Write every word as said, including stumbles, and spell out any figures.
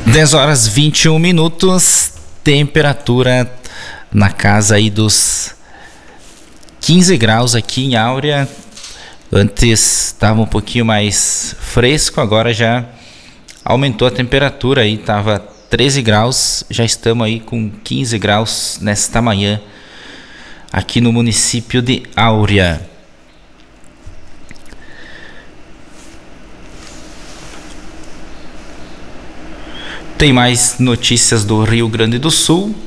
dez horas e vinte e um minutos, temperatura na casa aí dos quinze graus aqui em Áurea. Antes estava um pouquinho mais fresco, agora já aumentou a temperatura aí, estava treze graus, já estamos aí com quinze graus nesta manhã aqui no município de Áurea. Tem mais notícias do Rio Grande do Sul.